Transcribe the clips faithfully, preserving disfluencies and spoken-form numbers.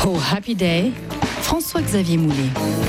Oh Happy Day, François-Xavier Moulet.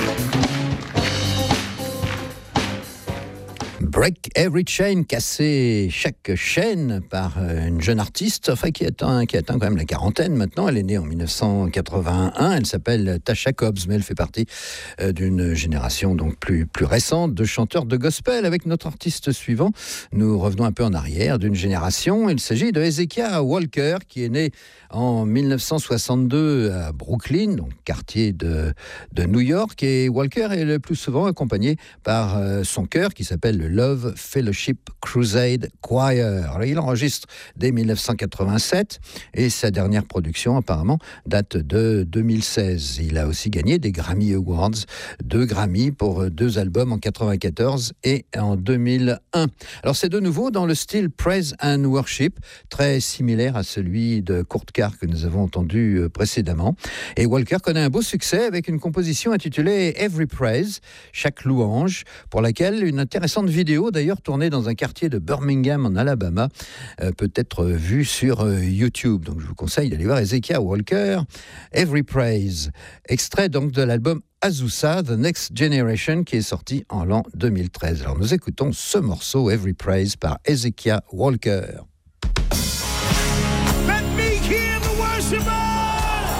Break Every Chain, casser chaque chaîne par une jeune artiste, enfin qui atteint, qui atteint quand même la quarantaine maintenant. Elle est née en dix-neuf cent quatre-vingt-un. Elle s'appelle Tasha Cobbs, mais elle fait partie d'une génération donc plus, plus récente de chanteurs de gospel. Avec notre artiste suivant, nous revenons un peu en arrière d'une génération. Il s'agit de Hezekiah Walker, qui est né en dix-neuf cent soixante-deux à Brooklyn, donc quartier de, de New York. Et Walker est le plus souvent accompagné par son chœur qui s'appelle le Love Fellowship Crusade Choir. Alors, il enregistre dès dix-neuf cent quatre-vingt-sept et sa dernière production apparemment date de deux mille seize. Il a aussi gagné des Grammy Awards, deux Grammy pour deux albums en quatre-vingt-quatorze et en deux mille un. Alors c'est de nouveau dans le style Praise and Worship, très similaire à celui de Kurt Carr que nous avons entendu précédemment. Et Walker connaît un beau succès avec une composition intitulée Every Praise, chaque louange, pour laquelle une intéressante vidéo d'ailleurs tournée dans un quartier de Birmingham en Alabama euh, peut être vue sur euh, YouTube. Donc je vous conseille d'aller voir Hezekiah Walker, Every Praise, extrait donc de l'album Azusa, The Next Generation, qui est sorti en l'an deux mille treize. Alors nous écoutons ce morceau Every Praise par Hezekiah Walker.